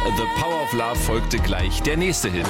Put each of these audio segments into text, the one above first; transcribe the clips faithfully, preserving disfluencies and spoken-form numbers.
The Power of Love folgte gleich der nächste Hit.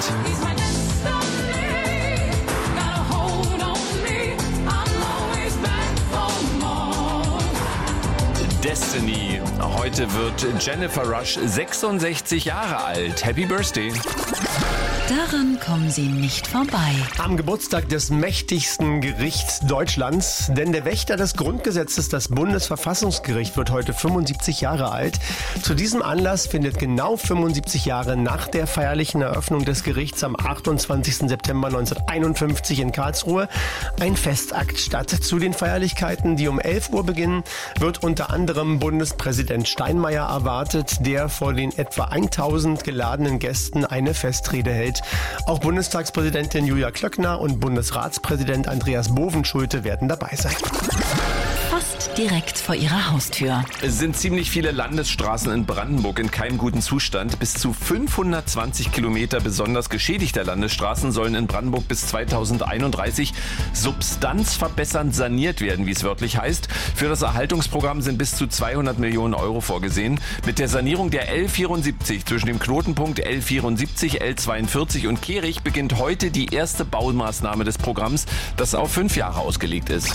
Destiny. Heute wird Jennifer Rush sechsundsechzig Jahre alt. Happy Birthday. Daran kommen Sie nicht vorbei. Am Geburtstag des mächtigsten Gerichts Deutschlands, denn der Wächter des Grundgesetzes, das Bundesverfassungsgericht, wird heute fünfundsiebzig Jahre alt. Zu diesem Anlass findet genau fünfundsiebzig Jahre nach der feierlichen Eröffnung des Gerichts am achtundzwanzigsten September neunzehnhunderteinundfünfzig in Karlsruhe ein Festakt statt. Zu den Feierlichkeiten, die um elf Uhr beginnen, wird unter anderem Bundespräsident Steinmeier erwartet, der vor den etwa tausend geladenen Gästen eine Festrede hält. Auch Bundestagspräsidentin Julia Klöckner und Bundesratspräsident Andreas Bovenschulte werden dabei sein. Fast direkt vor Ihrer Haustür. Es sind ziemlich viele Landesstraßen in Brandenburg in keinem guten Zustand. Bis zu fünfhundertzwanzig Kilometer besonders geschädigter Landesstraßen sollen in Brandenburg bis zweitausendeinunddreißig substanzverbessernd saniert werden, wie es wörtlich heißt. Für das Erhaltungsprogramm sind bis zu zweihundert Millionen Euro vorgesehen. Mit der Sanierung der L vierundsiebzig zwischen dem Knotenpunkt L vierundsiebzig, L zweiundvierzig und Kehrig beginnt heute die erste Baumaßnahme des Programms, das auf fünf Jahre ausgelegt ist.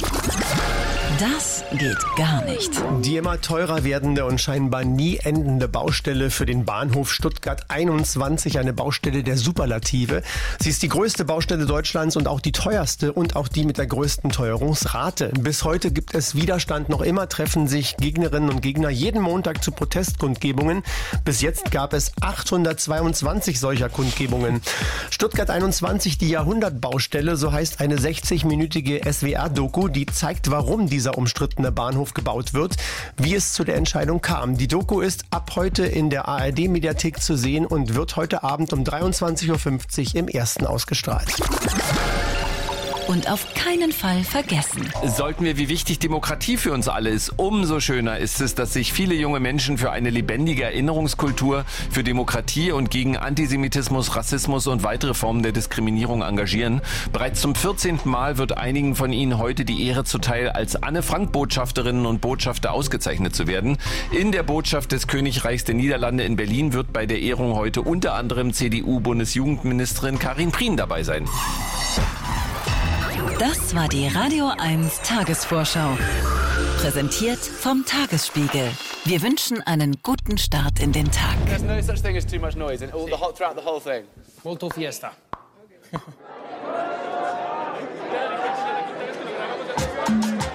Das geht gar nicht. Die immer teurer werdende und scheinbar nie endende Baustelle für den Bahnhof Stuttgart einundzwanzig, eine Baustelle der Superlative. Sie ist die größte Baustelle Deutschlands und auch die teuerste und auch die mit der größten Teuerungsrate. Bis heute gibt es Widerstand. Noch immer treffen sich Gegnerinnen und Gegner jeden Montag zu Protestkundgebungen. Bis jetzt gab es achthundertzweiundzwanzig solcher Kundgebungen. Stuttgart einundzwanzig, die Jahrhundertbaustelle, so heißt eine sechzig-minütige S W R-Doku, die zeigt, warum dieser umstrittene Bahnhof gebaut wird, wie es zu der Entscheidung kam. Die Doku ist ab heute in der A R D-Mediathek zu sehen und wird heute Abend um dreiundzwanzig Uhr fünfzig im Ersten ausgestrahlt. Und auf keinen Fall vergessen. Sollten wir, wie wichtig Demokratie für uns alle ist, umso schöner ist es, dass sich viele junge Menschen für eine lebendige Erinnerungskultur, für Demokratie und gegen Antisemitismus, Rassismus und weitere Formen der Diskriminierung engagieren. Bereits zum vierzehnten Mal wird einigen von ihnen heute die Ehre zuteil, als Anne-Frank-Botschafterinnen und Botschafter ausgezeichnet zu werden. In der Botschaft des Königreichs der Niederlande in Berlin wird bei der Ehrung heute unter anderem C D U-Bundesjugendministerin Karin Prien dabei sein. Das war die Radio eins Tagesvorschau. Präsentiert vom Tagesspiegel. Wir wünschen einen guten Start in den Tag. There's no such thing as too much noise and all the whole, throughout the whole thing. Molto fiesta.